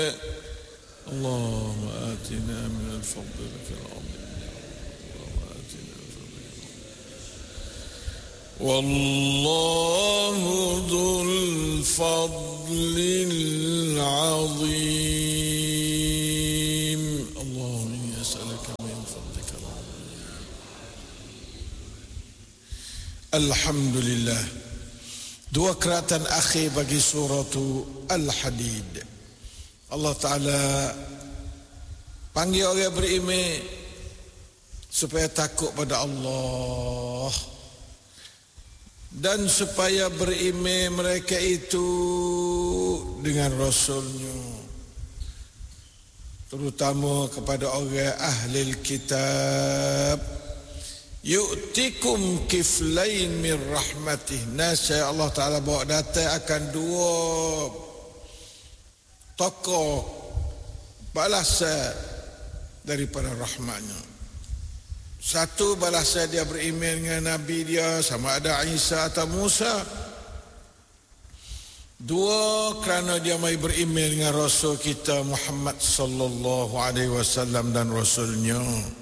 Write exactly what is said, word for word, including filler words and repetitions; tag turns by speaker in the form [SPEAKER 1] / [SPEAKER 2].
[SPEAKER 1] اللهم آتنا من الفضل لك العظيم اللهم آتنا من فضلك والله ذو الفضل العظيم اللهم إني أسألك من فضلك العظيم. Alhamdulillah. Dua keratan akhir bagi surah Al-Hadid. Allah Ta'ala panggil orang beriman supaya takut pada Allah dan supaya beriman mereka itu dengan Rasulnya, terutama kepada orang ahli kitab. Yu'tikum kiflain min rahmatih. Nasya Allah Ta'ala bawa datang akan dua tokoh balasan daripada rahmatnya. Satu balasan dia beriman dengan Nabi dia, sama ada Isa atau Musa. Dua, kerana dia mai beriman dengan Rasul kita Muhammad sallallahu alaihi wasallam dan Rasulnya.